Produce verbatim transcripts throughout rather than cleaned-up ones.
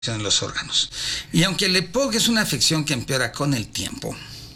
en los órganos. Y aunque el EPOC es una afección que empeora con el tiempo,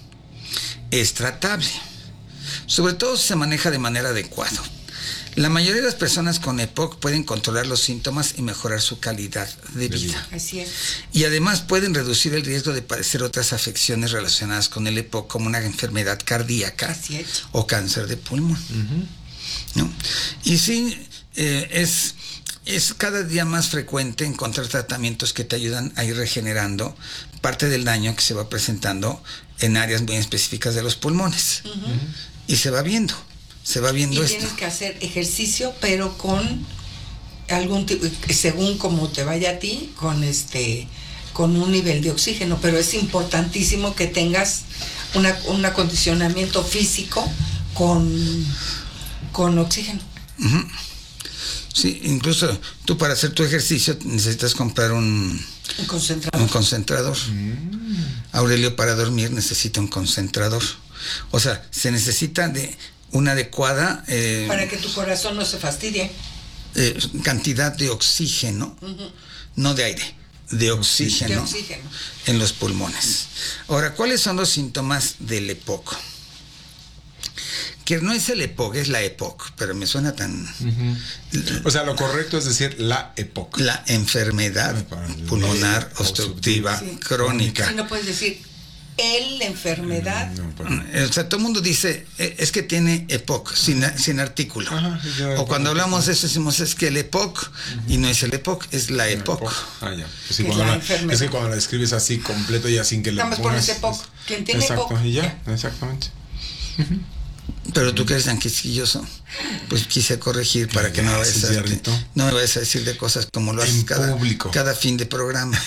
es tratable, sobre todo si se maneja de manera adecuada. La mayoría de las personas con EPOC pueden controlar los síntomas y mejorar su calidad de vida. Así es. Y además pueden reducir el riesgo de padecer otras afecciones relacionadas con el EPOC, como una enfermedad cardíaca Así es. o cáncer de pulmón. Uh-huh. ¿No? Y sí, eh, es... Es cada día más frecuente encontrar tratamientos que te ayudan a ir regenerando parte del daño que se va presentando en áreas muy específicas de los pulmones. Uh-huh. Y se va viendo, se va viendo y esto. Y tienes que hacer ejercicio, pero con algún tipo, según como te vaya a ti, con este, con un nivel de oxígeno. Pero es importantísimo que tengas una, un acondicionamiento físico con, con oxígeno. Uh-huh. Sí, incluso tú para hacer tu ejercicio necesitas comprar un, un concentrador. Un concentrador. Mm. Aurelio para dormir necesita un concentrador. O sea, se necesita de una adecuada... Eh, para que tu corazón no se fastidie. Eh, cantidad de oxígeno, uh-huh. no de aire, de oxígeno, de oxígeno en los pulmones. Ahora, ¿cuáles son los síntomas del EPOC? Que no es el EPOC, es la EPOC, pero me suena tan... Uh-huh. O sea, lo correcto es decir la EPOC. La enfermedad pulmonar obstructiva sí. crónica. Y no puedes decir el enfermedad. No, no, o sea, todo el mundo dice, es que tiene EPOC, sin, sin artículo. Ajá, o cuando hablamos de eso decimos, es que el EPOC, uh-huh. y no es el EPOC, es la EPOC. La EPOC. Ah, ya. Es, que cuando la, la es que cuando la escribes así completo y sin que le pongas... Nada más pones EPOC. ¿Quién tiene exacto, EPOC? Y ya, ya. Exactamente. Uh-huh. Pero tú que eres tan quisquilloso, pues quise corregir para que no me vayas a, no me vayas a decir de cosas como lo haces cada, cada fin de programa.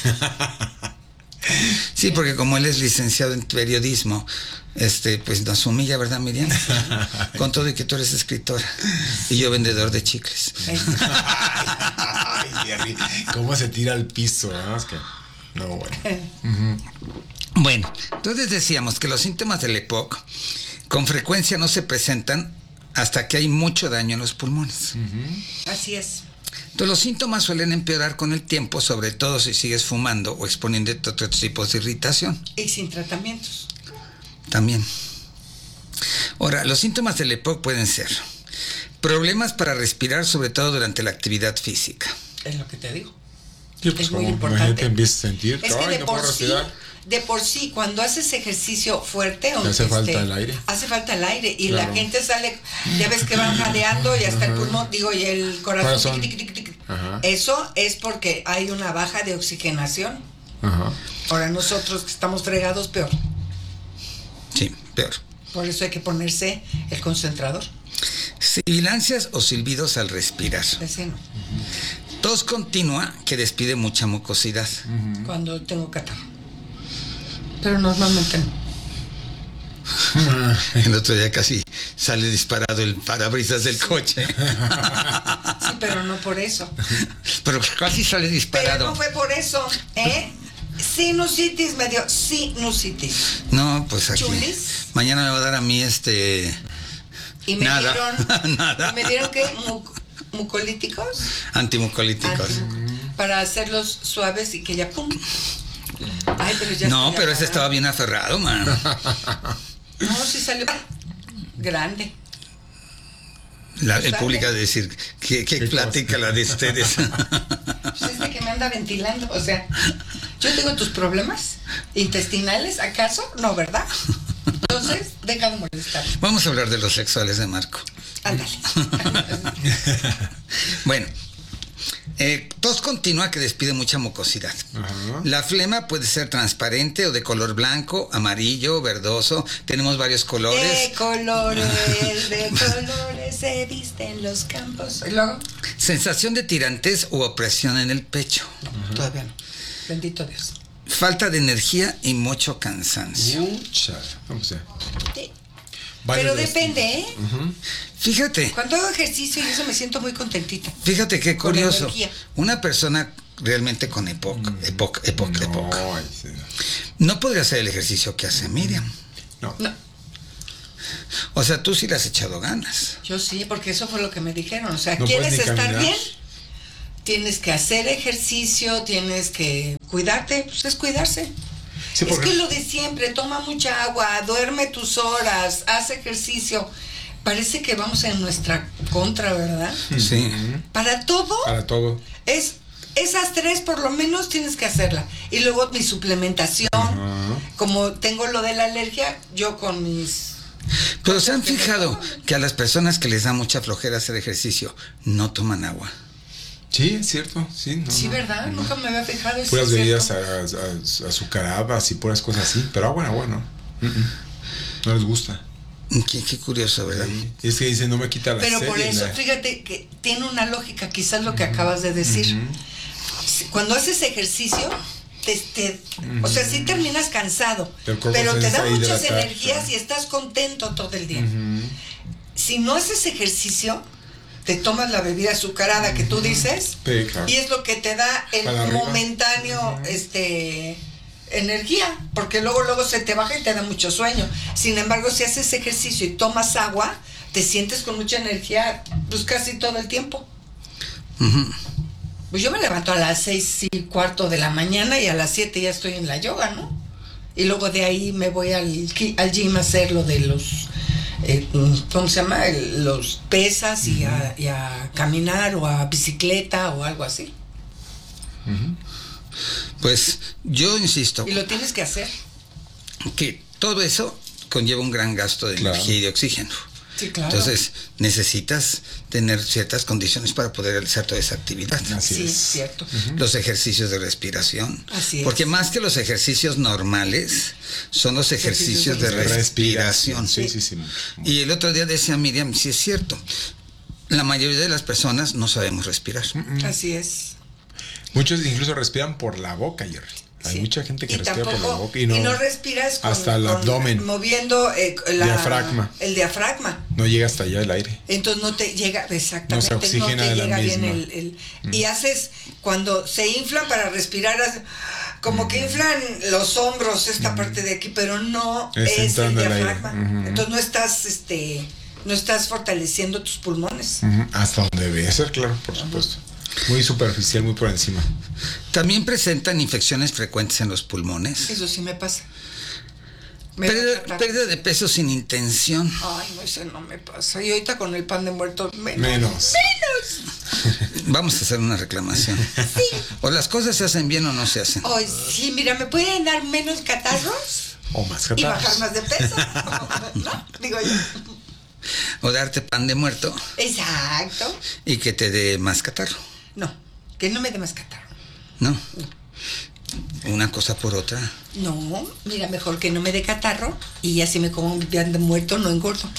Sí, porque como él es licenciado en periodismo, este, pues nos humilla, ¿verdad, Miriam? Con todo y que tú eres escritora y yo vendedor de chicles. Ay, Jerry, ¿cómo se tira al piso? ¿No? Es que... no, bueno. Uh-huh. Bueno, entonces decíamos que los síntomas del EPOC con frecuencia no se presentan hasta que hay mucho daño en los pulmones. Uh-huh. Así es. Entonces los síntomas suelen empeorar con el tiempo, sobre todo si sigues fumando o exponiéndote a otros tipos de irritación. Y sin tratamientos. También. Ahora, los síntomas del EPOC pueden ser problemas para respirar, sobre todo durante la actividad física. Es lo que te digo. Sí, pues es muy importante. Empiezas a sentir, es que de no por sí... De por sí, cuando haces ejercicio fuerte... Hace este, falta el aire. Hace falta el aire. Y claro. La gente sale... Ya ves que van jadeando y hasta uh-huh. el pulmón, digo, y el corazón... corazón. Tic, tic, tic, tic. Uh-huh. Eso es porque hay una baja de oxigenación. Uh-huh. Ahora nosotros que estamos fregados, peor. Sí, peor. Por eso hay que ponerse el concentrador. Sibilancias o silbidos al respirar. Ese no. Uh-huh. Tos continua que despide mucha mucosidad. Uh-huh. Cuando tengo catarro. Pero normalmente no. El otro día casi sale disparado el parabrisas del coche. Sí, pero no por eso. Pero casi sale disparado. Pero no fue por eso, ¿eh? Sinusitis me dio, sinusitis. No, pues aquí. Chulis. Mañana me va a dar a mí este... Y me nada. dieron... Nada. ¿Y me dieron qué? Mu- ¿Mucolíticos? Antimucolíticos. Antim- para hacerlos suaves y que ya pum... Ay, pero ya no, pero ese estaba bien aferrado, man. No, sí salió grande. La, el público de decir, ¿qué, qué, ¿Qué plática cosa? La de ustedes? Pues es de que me anda ventilando, o sea, yo tengo tus problemas intestinales, ¿acaso? No, ¿verdad? Entonces, deja de molestar. Vamos a hablar de los sexuales de Marco. Ándale. Bueno. Eh, tos continua que despide mucha mucosidad. Uh-huh. La flema puede ser transparente o de color blanco, amarillo, verdoso. Tenemos varios colores. De colores, de colores se visten los campos. ¿Y luego? Sensación de tirantez u opresión en el pecho. Uh-huh. Todavía no. Bendito Dios. Falta de energía y mucho cansancio. Mucha. Vamos a sí. Pero depende, ¿eh? Uh-huh. Fíjate. Cuando hago ejercicio y eso me siento muy contentita. Fíjate qué curioso. Una persona realmente con EPOC, mm. EPOC, EPOC, no, EPOC. Sí. No podría hacer el ejercicio que hace Miriam. No. No. O sea, tú sí le has echado ganas. Yo sí, porque eso fue lo que me dijeron. O sea, no ¿quieres estar bien? tienes que hacer ejercicio, tienes que cuidarte, pues es cuidarse. Sí, es que lo de siempre, toma mucha agua, duerme tus horas, haz ejercicio. Parece que vamos en nuestra contra, ¿verdad? Sí. Para todo. Para todo. Es, esas tres por lo menos tienes que hacerla. Y luego mi suplementación, uh-huh. como tengo lo de la alergia, yo con mis... Pero se han fijado que a las personas que les da mucha flojera hacer ejercicio, no toman agua. Sí, es cierto, sí. No, sí, no, ¿verdad? No. Nunca me había fijado eso. Puras bebidas azucaradas y puras cosas así, pero agua, agua no. Uh-uh. No les gusta. Qué, qué curioso, ¿verdad? Sí. Es que dicen, no me quita la Pero sed. por eso, la... fíjate que tiene una lógica, quizás lo que uh-huh. acabas de decir. Uh-huh. Cuando haces ejercicio, te, te, uh-huh. o sea, sí terminas cansado, pero te da muchas hidratar, energías ¿no? y estás contento todo el día. Uh-huh. Si no haces ejercicio, te tomas la bebida azucarada que tú dices, sí, claro. y es lo que te da el momentáneo uh-huh. este energía, porque luego luego se te baja y te da mucho sueño. Sin embargo, si haces ejercicio y tomas agua, te sientes con mucha energía pues casi todo el tiempo. Uh-huh. Pues yo me levanto a las seis y cuarto de la mañana y a las siete ya estoy en la yoga, ¿no? Y luego de ahí me voy al, al gym a hacer lo de los Eh, ¿cómo se llama? El, los pesas uh-huh. y, a, y a caminar o a bicicleta o algo así. Uh-huh. Pues yo insisto. Y lo tienes que hacer. Que todo eso conlleva un gran gasto de claro. energía y de oxígeno. Sí, claro. Entonces necesitas tener ciertas condiciones para poder realizar toda esa actividad. Así sí, es cierto. Uh-huh. Los ejercicios de respiración. Así es. Porque más que los ejercicios normales, son los ejercicios, ejercicios de, de respiración. respiración. Sí, sí, sí. Muy Y el otro día decía Miriam, sí es cierto, la mayoría de las personas no sabemos respirar. Uh-uh. Así es. Muchos incluso respiran por la boca, Jerry. Hay sí. mucha gente que y respira tampoco, por la boca y no, y no respiras con, hasta el con, abdomen, moviendo eh, la, diafragma. el diafragma. No llega hasta allá el aire. Entonces no te llega, exactamente, no, se oxigena no te de llega la bien misma. el, el mm. y haces, cuando se inflan para respirar, como mm. que inflan los hombros, esta mm. parte de aquí, pero no es, es el diafragma. Mm-hmm. Entonces no estás, este, no estás fortaleciendo tus pulmones. Mm-hmm. Hasta donde debe ser, claro, por supuesto. Uh-huh. Muy superficial, muy por encima. También presentan infecciones frecuentes en los pulmones. Eso sí me pasa. Me pérdida, pérdida de peso sin intención. Ay, no, eso no me pasa. Y ahorita con el pan de muerto, menos. Menos. Menos. Vamos a hacer una reclamación. Sí. O las cosas se hacen bien o no se hacen. Ay, sí, mira, ¿me pueden dar menos catarros? O más catarros. Y bajar más de peso. ¿No? Digo yo. O darte pan de muerto. Exacto. Y que te dé más catarro. No, que no me dé más catarro. No. no. Una cosa por otra. No, mira, mejor que no me dé catarro y así me como un pan de muerto, no engordo.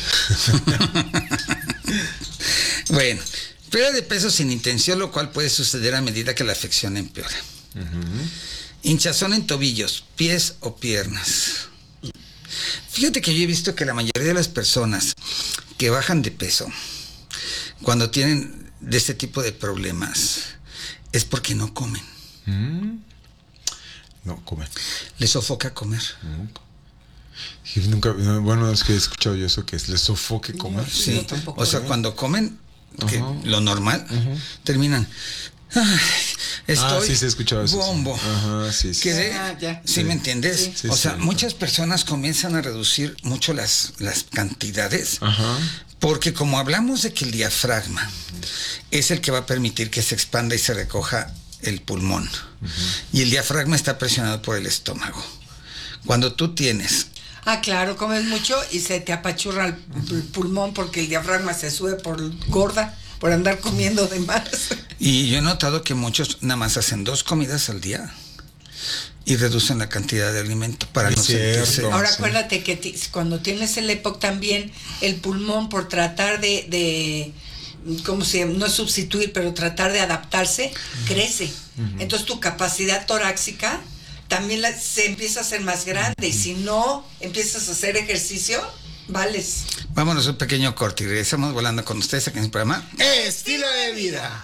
Bueno, pérdida de peso sin intención, lo cual puede suceder a medida que la afección empeora. Uh-huh. Hinchazón en tobillos, pies o piernas. Fíjate que yo he visto que la mayoría de las personas que bajan de peso, cuando tienen de este tipo de problemas, es porque no comen. Mm. No comen. Les sofoca comer. Mm. Nunca, bueno, es que he escuchado yo eso, que es les sofoque comer. Sí, o sea, cuando comen, que uh-huh. lo normal, uh-huh. terminan... Ay, estoy ah, sí, se ha escuchado eso. Bombo. Sí. Ajá, sí, sí. ¿Qué ah, ya. ¿Sí, sí me entiendes? Sí. O sí, sea, sí, muchas personas comienzan a reducir mucho las, las cantidades. Ajá. Porque como hablamos de que el diafragma uh-huh. es el que va a permitir que se expanda y se recoja el pulmón. Uh-huh. Y el diafragma está presionado por el estómago. Cuando tú tienes... Ah, claro, comes mucho y se te apachurra el pulmón porque el diafragma se sube por gorda, por andar comiendo de más. Y yo he notado que muchos nada más hacen dos comidas al día y reducen la cantidad de alimento para es no cierto, sentirse... Ahora sí. acuérdate que t- cuando tienes el EPOC también, el pulmón por tratar de, de ¿cómo se llama? No sustituir, pero tratar de adaptarse, uh-huh. crece. Uh-huh. Entonces tu capacidad torácica también la, se empieza a hacer más grande. Uh-huh. Y si no empiezas a hacer ejercicio, vales. Vámonos un pequeño corte y regresamos volando con ustedes aquí en el programa Estilo de Vida.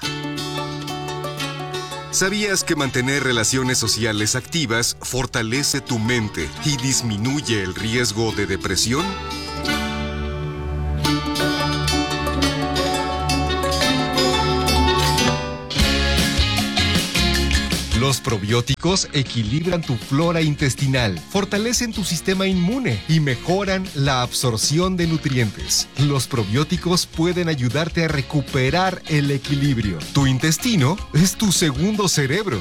¿Sabías que mantener relaciones sociales activas fortalece tu mente y disminuye el riesgo de depresión? Los probióticos equilibran tu flora intestinal, fortalecen tu sistema inmune y mejoran la absorción de nutrientes. Los probióticos pueden ayudarte a recuperar el equilibrio. Tu intestino es tu segundo cerebro.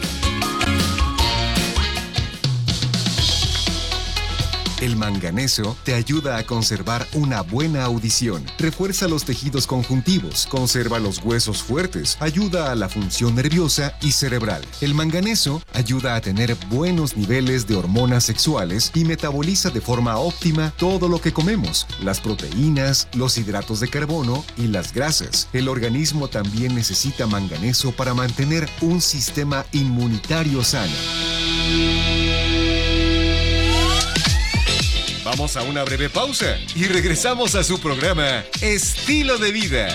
El manganeso te ayuda a conservar una buena audición, refuerza los tejidos conjuntivos, conserva los huesos fuertes, ayuda a la función nerviosa y cerebral. El manganeso ayuda a tener buenos niveles de hormonas sexuales y metaboliza de forma óptima todo lo que comemos, las proteínas, los hidratos de carbono y las grasas. El organismo también necesita manganeso para mantener un sistema inmunitario sano. Vamos a una breve pausa y regresamos a su programa Estilo de Vida.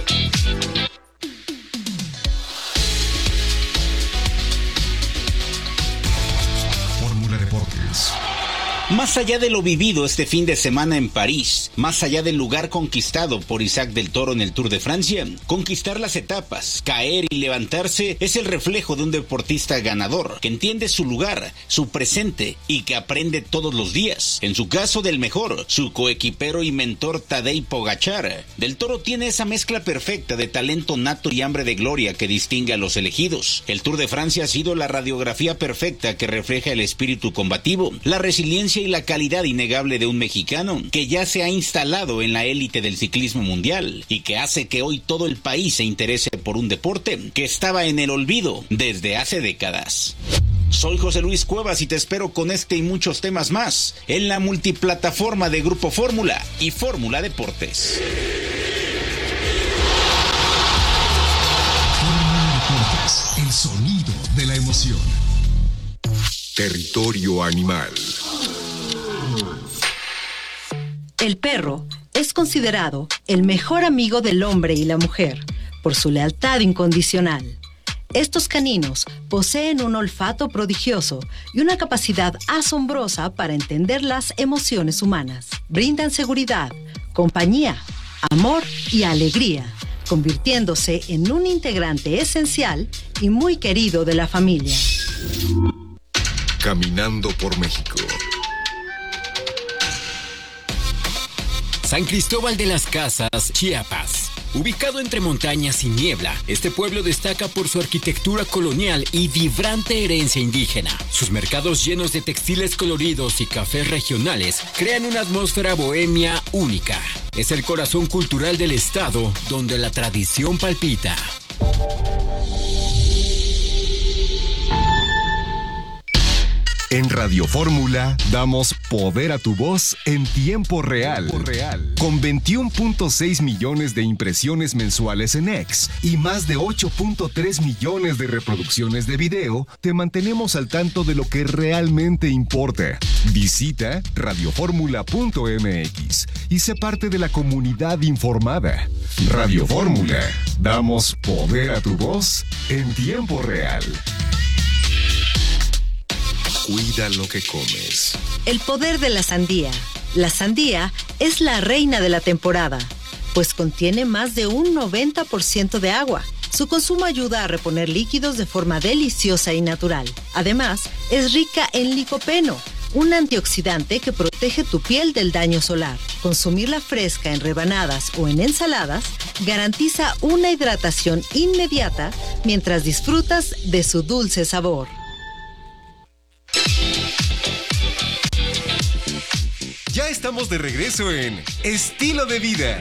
Fórmula Deportes. Más allá de lo vivido este fin de semana en París, más allá del lugar conquistado por Isaac del Toro en el Tour de Francia, conquistar las etapas, caer y levantarse es el reflejo de un deportista ganador, que entiende su lugar, su presente y que aprende todos los días. En su caso, del mejor, su coequipero y mentor Tadej Pogačar. Del Toro tiene esa mezcla perfecta de talento nato y hambre de gloria que distingue a los elegidos. El Tour de Francia ha sido la radiografía perfecta que refleja el espíritu combativo, la resiliencia y la calidad innegable de un mexicano que ya se ha instalado en la élite del ciclismo mundial y que hace que hoy todo el país se interese por un deporte que estaba en el olvido desde hace décadas. Soy José Luis Cuevas y te espero con este y muchos temas más en la multiplataforma de Grupo Fórmula y Fórmula Deportes. Fórmula Deportes, el sonido de la emoción. Territorio animal. El perro es considerado el mejor amigo del hombre y la mujer por su lealtad incondicional. Estos caninos poseen un olfato prodigioso y una capacidad asombrosa para entender las emociones humanas. Brindan seguridad, compañía, amor y alegría, convirtiéndose en un integrante esencial y muy querido de la familia. Caminando por México. San Cristóbal de las Casas, Chiapas. Ubicado entre montañas y niebla, este pueblo destaca por su arquitectura colonial y vibrante herencia indígena. Sus mercados llenos de textiles coloridos y cafés regionales crean una atmósfera bohemia única. Es el corazón cultural del estado donde la tradición palpita. En Radio Fórmula damos poder a tu voz en tiempo real. Con veintiuno punto seis millones de impresiones mensuales en X y más de ocho punto tres millones de reproducciones de video, te mantenemos al tanto de lo que realmente importa. Visita radio fórmula punto m x y sé parte de la comunidad informada. Radio Fórmula, damos poder a tu voz en tiempo real. Cuida lo que comes. El poder de la sandía. La sandía es la reina de la temporada, pues contiene más de un noventa por ciento de agua. Su consumo ayuda a reponer líquidos de forma deliciosa y natural. Además, es rica en licopeno, un antioxidante que protege tu piel del daño solar. Consumirla fresca en rebanadas o en ensaladas garantiza una hidratación inmediata mientras disfrutas de su dulce sabor. Ya estamos de regreso en Estilo de Vida.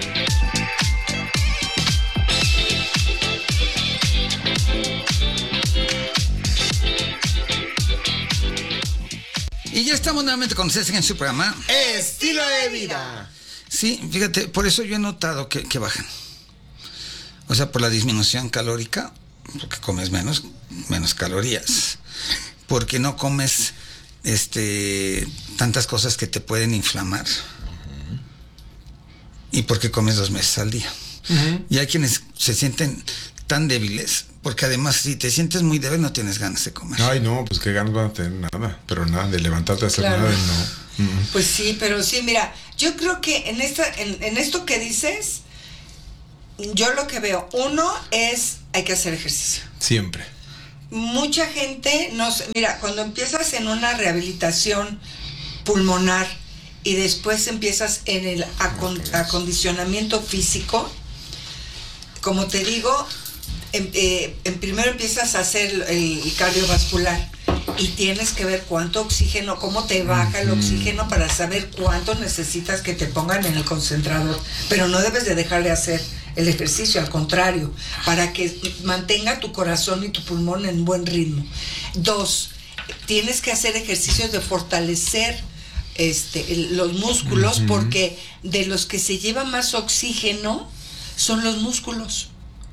Y ya estamos nuevamente con ustedes en su programa Estilo de Vida. Sí, fíjate, por eso yo he notado que, que bajan. O sea, por la disminución calórica, porque comes menos, menos calorías. Porque no comes este tantas cosas que te pueden inflamar. Uh-huh. Y porque comes dos meses al día. Uh-huh. Y hay quienes se sienten tan débiles, porque además si te sientes muy débil no tienes ganas de comer. Ay, no, pues qué ganas van a tener nada, pero nada, de levantarte a hacer claro. nada, no. Uh-huh. Pues sí, pero sí, mira, yo creo que en esta, en, en esto que dices, yo lo que veo, uno es, hay que hacer ejercicio. Siempre. mucha gente, no sé, mira, cuando empiezas en una rehabilitación pulmonar y después empiezas en el acon- acondicionamiento físico, como te digo, en, eh, en primero empiezas a hacer el, el cardiovascular y tienes que ver cuánto oxígeno, cómo te baja el oxígeno para saber cuánto necesitas que te pongan en el concentrador, pero no debes de dejar de hacer el ejercicio, al contrario, para que mantenga tu corazón y tu pulmón en buen ritmo. Dos, tienes que hacer ejercicios de fortalecer este, el, los músculos, uh-huh. porque de los que se lleva más oxígeno son los músculos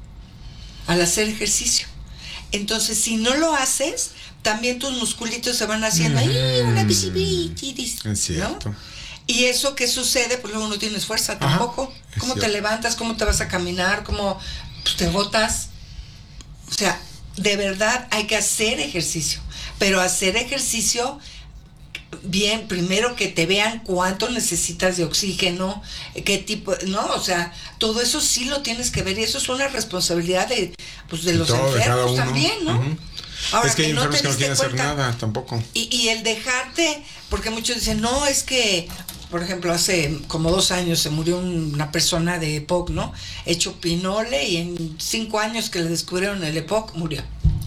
al hacer ejercicio. Entonces, si no lo haces, también tus musculitos se van haciendo ahí, uh-huh. una visibilitis, es cierto. ¿no? Y eso que sucede, pues luego no tienes fuerza tampoco. Ajá, ¿cómo te levantas? ¿Cómo te vas a caminar? ¿Cómo pues, te botas? O sea, de verdad hay que hacer ejercicio. Pero hacer ejercicio bien, primero que te vean cuánto necesitas de oxígeno, qué tipo, ¿no? O sea, todo eso sí lo tienes que ver y eso es una responsabilidad de, pues, de los enfermos también, ¿no? Uh-huh. Ahora, es que hay enfermos que no quieren hacer nada tampoco. Y, y el dejarte, porque muchos dicen, no, es que, por ejemplo, hace como dos años se murió una persona de E P O C, ¿no? Hecho pinole y en cinco años que le descubrieron el E P O C, murió.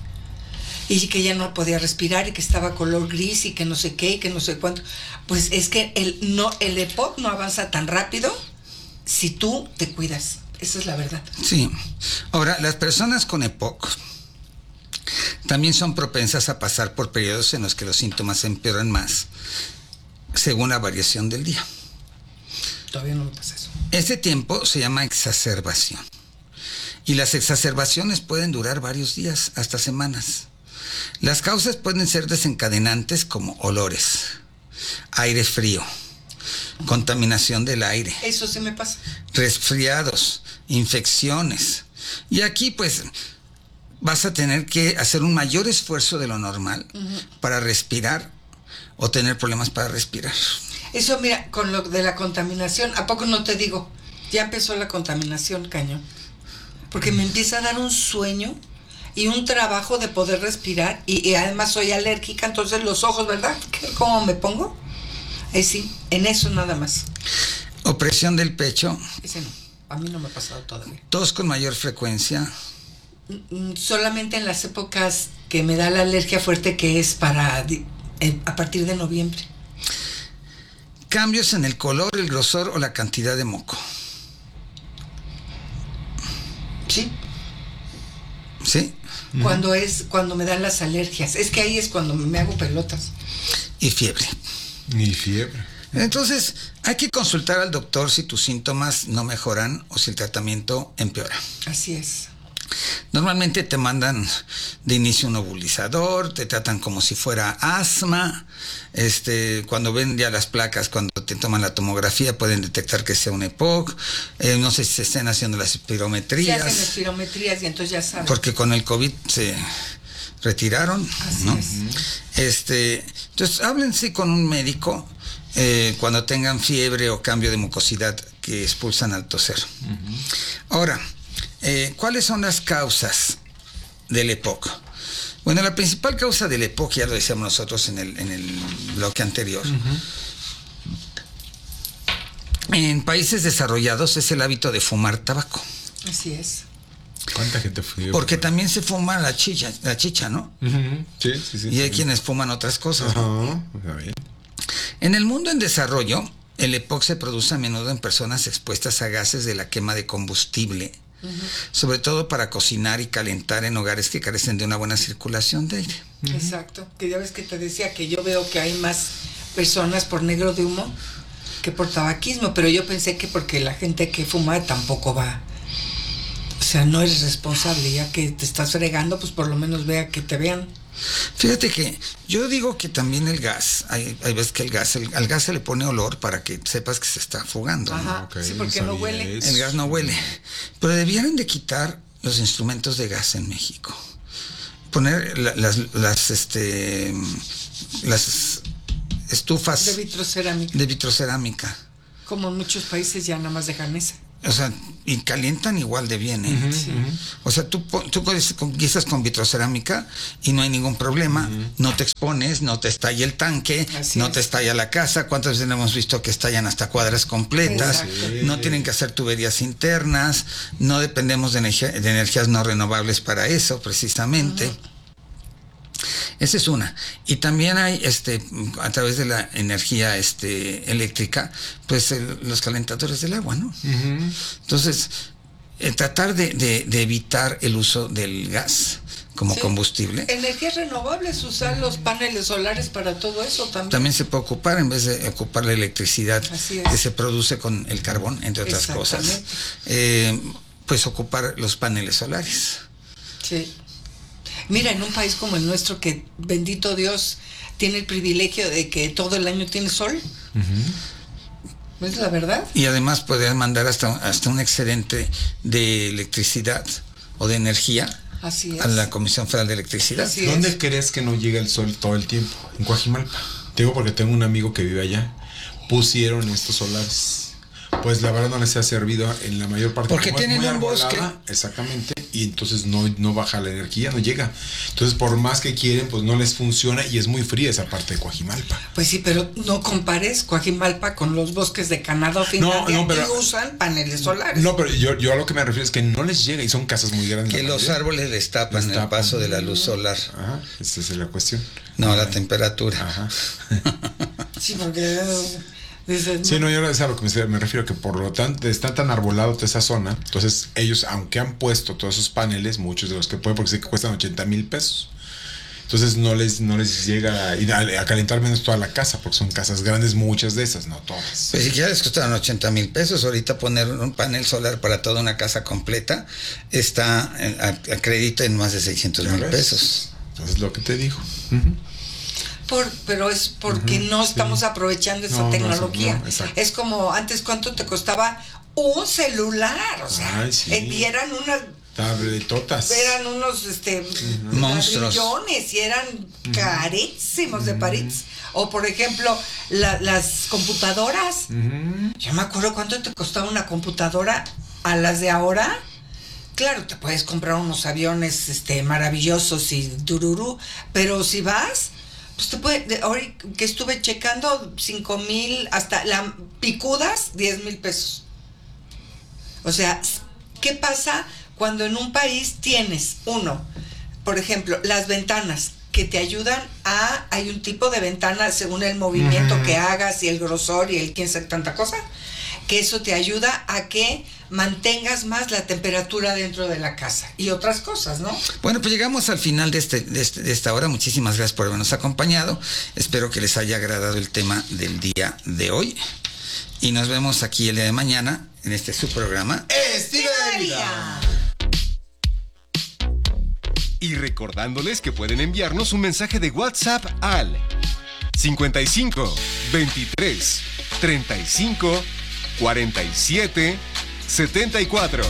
Y que ya no podía respirar y que estaba color gris y que no sé qué y que no sé cuánto. Pues es que el, no, el E P O C no avanza tan rápido si tú te cuidas. Esa es la verdad. Sí. Ahora, las personas con E P O C también son propensas a pasar por periodos en los que los síntomas empeoran más, según la variación del día. Todavía no me pasa eso. Este tiempo se llama exacerbación. Y las exacerbaciones pueden durar varios días, hasta semanas. Las causas pueden ser desencadenantes como olores, aire frío, contaminación del aire. Eso sí me pasa. Resfriados, infecciones. Y aquí pues vas a tener que hacer un mayor esfuerzo de lo normal uh-huh. para respirar o tener problemas para respirar. Eso, mira, con lo de la contaminación, ¿a poco no te digo? Ya empezó la contaminación, cañón. Porque me empieza a dar un sueño y un trabajo de poder respirar y, y además soy alérgica, entonces los ojos, ¿verdad? ¿Cómo me pongo? Eh, sí, en eso nada más. Opresión del pecho. Ese no, a mí no me ha pasado todavía. Tos con mayor frecuencia. Solamente en las épocas que me da la alergia fuerte, que es para eh, a partir de noviembre. Cambios en el color, el grosor o la cantidad de moco. Sí. ¿Sí? Cuando es, cuando me dan las alergias. Es que ahí es cuando me hago pelotas. Y fiebre. Y fiebre. Entonces, hay que consultar al doctor si tus síntomas no mejoran o si el tratamiento empeora. Así es. Normalmente te mandan de inicio un nebulizador, te tratan como si fuera asma. Este, cuando ven ya las placas, cuando te toman la tomografía, pueden detectar que sea un E P O C. Eh, no sé si se estén haciendo las espirometrías. Se hacen espirometrías y entonces ya saben. Porque con el COVID se retiraron. Así ¿no? es. Este, entonces, háblense con un médico eh, cuando tengan fiebre o cambio de mucosidad que expulsan al toser. Uh-huh. Ahora, Eh, ¿cuáles son las causas del E P O C? Bueno, la principal causa del E P O C, ya lo decíamos nosotros en el, en el bloque anterior, uh-huh. en países desarrollados es el hábito de fumar tabaco. Así es. ¿Cuánta gente fue? Porque también se fuma la chicha, la chicha, ¿no? Uh-huh. Sí, sí, sí. Y hay sí. quienes fuman otras cosas. Uh-huh. ¿no? Está bien. En el mundo en desarrollo, el E P O C se produce a menudo en personas expuestas a gases de la quema de combustible, uh-huh. sobre todo para cocinar y calentar en hogares que carecen de una buena circulación de aire. Uh-huh. Exacto, que ya ves que te decía que yo veo que hay más personas por negro de humo que por tabaquismo, pero yo pensé que porque la gente que fuma tampoco va, o sea, no eres responsable, ya que te estás fregando, pues por lo menos vea que te vean. Fíjate que yo digo que también el gas, hay, hay veces que el gas, el, al gas se le pone olor para que sepas que se está fugando. Ajá, ¿no? Okay, sí, porque no huele. eso. El gas no huele. Pero debieran de quitar los instrumentos de gas en México. Poner la, las, las, este, las estufas De vitrocerámica. de vitrocerámica. Como en muchos países ya nada más dejan esa. O sea, y calientan igual de bien, ¿eh? Uh-huh, sí. uh-huh. O sea, tú, tú conquistas con vitrocerámica y no hay ningún problema. Uh-huh. No te expones, no te estalla el tanque, Así no es. te estalla la casa. ¿Cuántas veces hemos visto que estallan hasta cuadras completas? Exacto. No tienen que hacer tuberías internas, no dependemos de, energía, de energías no renovables para eso, precisamente. Uh-huh. Esa es una. Y también hay, este, a través de la energía este, eléctrica, pues el, los calentadores del agua, ¿no? Uh-huh. Entonces, eh, tratar de, de, de evitar el uso del gas como sí. combustible. Energías renovables, usar los paneles solares para todo eso también. También se puede ocupar, en vez de ocupar la electricidad que se produce con el carbón, entre otras cosas, eh, pues ocupar los paneles solares. Sí. Mira, en un país como el nuestro, que bendito Dios tiene el privilegio de que todo el año tiene sol, uh-huh. ¿es la verdad? Y además poder mandar hasta, hasta un excedente de electricidad o de energía Así es. a la Comisión Federal de Electricidad. Así ¿Dónde es. crees que no llega el sol todo el tiempo? En Coajimalpa. Te digo porque tengo un amigo que vive allá. Pusieron estos solares. Pues la verdad no les ha servido en la mayor parte. Porque tienen un bosque. Exactamente. Y entonces no, no baja la energía, no llega. Entonces por más que quieren, pues no les funciona y es muy fría esa parte de Coajimalpa. Pues sí, pero no compares Coajimalpa con los bosques de Canadá o Finlandia, no, no, pero, que usan paneles solares. No, pero yo, yo a lo que me refiero es que no les llega y son casas muy grandes. Que los árboles les tapan, les tapan el paso de la luz solar. Ajá, esa es la cuestión. No, Ajá. la temperatura. Ajá. Sí, porque... Dices, sí, no, yo es a lo que me, me refiero, que por lo tanto está tan arbolado toda esa zona, entonces ellos, aunque han puesto todos esos paneles, muchos de los que pueden, porque sé que cuestan ochenta mil pesos, entonces no les, no les llega a, a, a calentar menos toda la casa, porque son casas grandes, muchas de esas, no todas. Pues si ya les costaron ochenta mil pesos, ahorita poner un panel solar para toda una casa completa está a, a crédito en más de seiscientos mil pesos. Entonces lo que te digo. Uh-huh. Por, pero es porque uh-huh, no estamos sí. aprovechando esa no, tecnología. No, no, es como antes, ¿cuánto te costaba un celular? O sea, Ay, sí. y eran unas tabletotas. Eran unos este uh-huh. monstruos y eran uh-huh. carísimos uh-huh. de París. O por ejemplo, la, las computadoras. Uh-huh. Yo me acuerdo cuánto te costaba una computadora a las de ahora. Claro, te puedes comprar unos aviones este maravillosos y dururú, pero si vas, pues te puede, ahora que estuve checando, cinco mil, hasta la picudas, diez mil pesos. O sea, ¿qué pasa cuando en un país tienes, uno, por ejemplo, las ventanas que te ayudan a, hay un tipo de ventana según el movimiento uh-huh. que hagas y el grosor y el quién sabe tanta cosa, que eso te ayuda a que mantengas más la temperatura dentro de la casa y otras cosas, ¿no? Bueno, pues llegamos al final de, este, de, este, de esta hora. Muchísimas gracias por habernos acompañado. Espero que les haya agradado el tema del día de hoy. Y nos vemos aquí el día de mañana en este su programa Estilo de Vida. Y recordándoles que pueden enviarnos un mensaje de WhatsApp al cincuenta y cinco, veintitrés, treinta y cinco, cuarenta y siete, setenta y cuatro.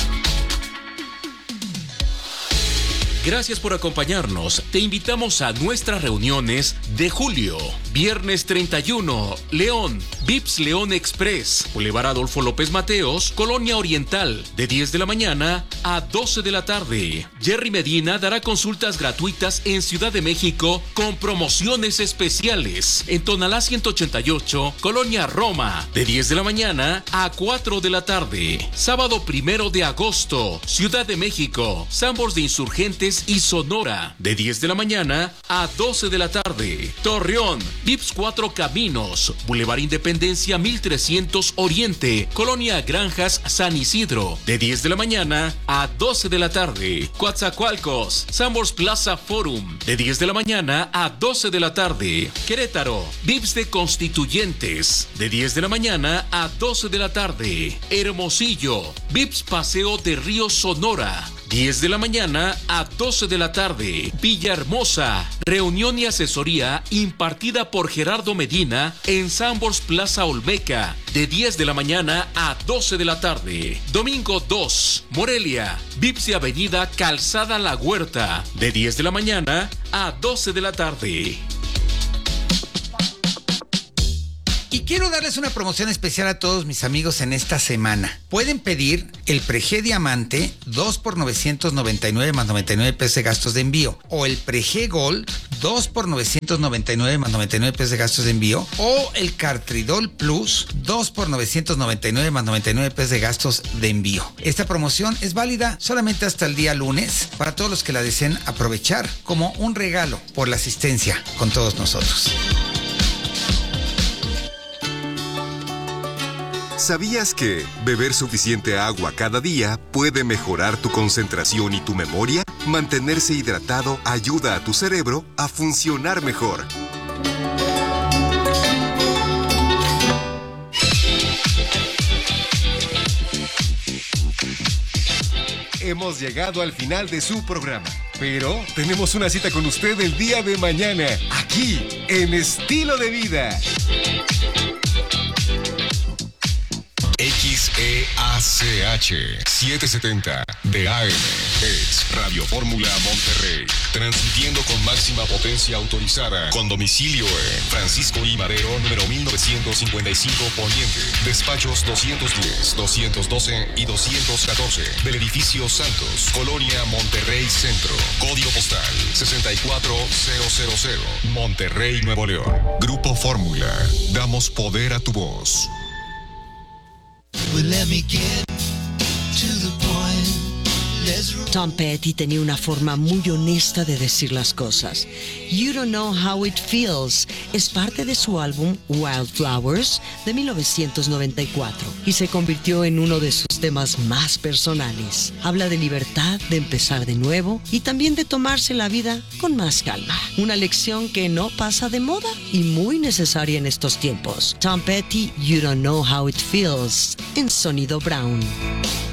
Gracias por acompañarnos. Te invitamos a nuestras reuniones de julio. Viernes treinta y uno, León, Vips León Express, Boulevard Adolfo López Mateos, Colonia Oriental, de diez de la mañana a doce de la tarde. Jerry Medina dará consultas gratuitas en Ciudad de México con promociones especiales. En Tonalá ciento ochenta y ocho, Colonia Roma, de diez de la mañana a cuatro de la tarde. Sábado primero de agosto, Ciudad de México, Sambors de Insurgentes y Sonora, de diez de la mañana a doce de la tarde. Torreón, Vips Cuatro Caminos, Boulevard Independencia mil trescientos Oriente, Colonia Granjas San Isidro, de diez de la mañana a doce de la tarde. Coatzacoalcos, Sambors Plaza Forum, de diez de la mañana a doce de la tarde. Querétaro, Vips de Constituyentes, de diez de la mañana a doce de la tarde. Hermosillo, Vips Paseo de Río Sonora, diez de la mañana a doce de la tarde. Villahermosa, reunión y asesoría impartida por Gerardo Medina en Sambors Plaza Olmeca, de diez de la mañana a doce de la tarde. Domingo dos, Morelia, Vips y Avenida Calzada La Huerta, de diez de la mañana a doce de la tarde. Y quiero darles una promoción especial a todos mis amigos en esta semana. Pueden pedir el Pre-G Diamante dos por novecientos noventa y nueve más noventa y nueve pesos de gastos de envío. O el Pre-G Gold dos por novecientos noventa y nueve más noventa y nueve pesos de gastos de envío. O el Cartridol Plus dos por novecientos noventa y nueve más noventa y nueve pesos de gastos de envío. Esta promoción es válida solamente hasta el día lunes para todos los que la deseen aprovechar como un regalo por la asistencia con todos nosotros. ¿Sabías que beber suficiente agua cada día puede mejorar tu concentración y tu memoria? Mantenerse hidratado ayuda a tu cerebro a funcionar mejor. Hemos llegado al final de su programa, pero tenemos una cita con usted el día de mañana, aquí, en Estilo de Vida. X E A C H setecientos setenta de A M es Radio Fórmula Monterrey, transmitiendo con máxima potencia autorizada, con domicilio en Francisco I. Madero, número mil novecientos cincuenta y cinco Poniente, despachos doscientos diez, doscientos doce y doscientos catorce, del edificio Santos, Colonia Monterrey Centro, código postal sesenta y cuatro mil, Monterrey, Nuevo León. Grupo Fórmula, damos poder a tu voz. Tom Petty tenía una forma muy honesta de decir las cosas. You Don't Know How It Feels es parte de su álbum Wildflowers de mil novecientos noventa y cuatro y se convirtió en uno de sus temas más personales. Habla de libertad, de empezar de nuevo y también de tomarse la vida con más calma. Una lección que no pasa de moda y muy necesaria en estos tiempos. Tom Petty, You Don't Know How It Feels, en Sonido Brown.